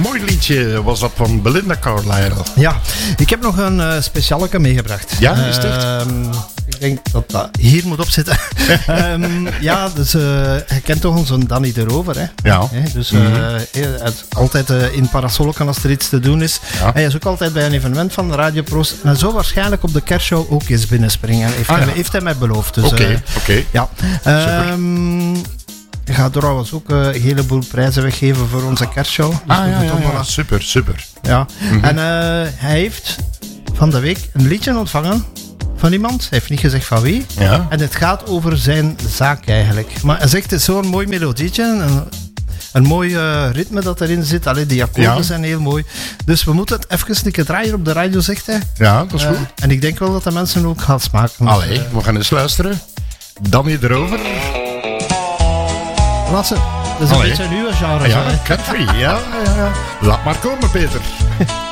Mooi liedje was dat van Belinda Carlisle. Ja, ik heb nog een specialeke meegebracht. Ja, is het echt? Ik denk dat dat hier moet opzitten. Ja, dus je kent toch onze Danny de Rover, hè? Ja. Dus altijd in Parasolken als er iets te doen is. Ja. Hij is ook altijd bij een evenement van de Radio Pro's. En zo waarschijnlijk op de kerstshow ook eens binnenspringen. Heeft hij mij beloofd. Dus, Oké. Ja. Ik ga trouwens ook een heleboel prijzen weggeven voor onze kerstshow. Dus ja. Super. Ja. En hij heeft van de week een liedje ontvangen van iemand. Hij heeft niet gezegd van wie. Ja. En het gaat over zijn zaak eigenlijk. Maar hij zegt, het is zo'n mooi melodietje. Een mooi ritme dat erin zit. Allee, die akkoorden zijn heel mooi. Dus we moeten het even een keer draaien op de radio, zegt hij. Ja, dat is goed. En ik denk wel dat de mensen ook gaan smaken. Allee, we gaan eens luisteren. Danny erover. Laat ze. Dat is een beetje een nieuwe genre. Ja, country. Ja. Laat maar komen, Peter.